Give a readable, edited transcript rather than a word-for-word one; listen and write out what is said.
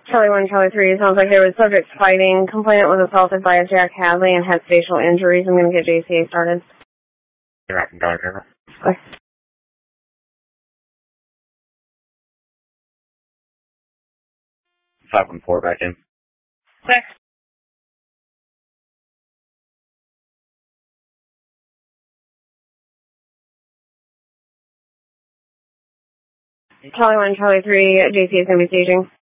Charlie 1, Charlie 3, sounds like there was subject fighting. Complainant was assaulted by Jack Hadley and had facial injuries. I'm going to get JCA started. You're right, Charlie River. Okay. Five one four back in. Okay. Charlie 1, Charlie 3, JCA is going to be staging.